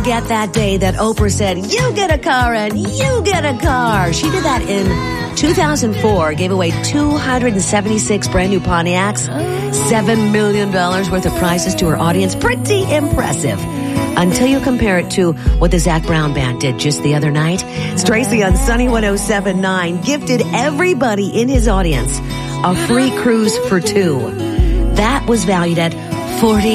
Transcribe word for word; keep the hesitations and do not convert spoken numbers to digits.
Get that day that Oprah said, you get a car and you get a car. She did that in two thousand four, gave away two hundred seventy-six brand new Pontiacs, seven million dollars worth of prizes to her audience. Pretty impressive. Until you compare it to what the Zac Brown Band did just the other night. It's Tracy on Sunny one oh seven point nine gifted everybody in his audience a free cruise for two. That was valued at forty